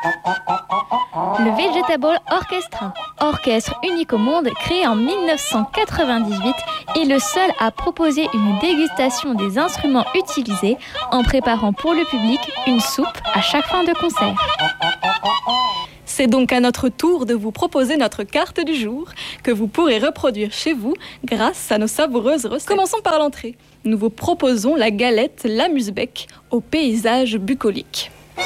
Le Vegetable Orchestra, orchestre unique au monde créé en 1998, est le seul à proposer une dégustation des instruments utilisés en préparant pour le public une soupe à chaque fin de concert. C'est donc à notre tour de vous proposer notre carte du jour que vous pourrez reproduire chez vous grâce à nos savoureuses recettes. Commençons par l'entrée. Nous vous proposons la galette l'amuse-bec au paysage bucolique.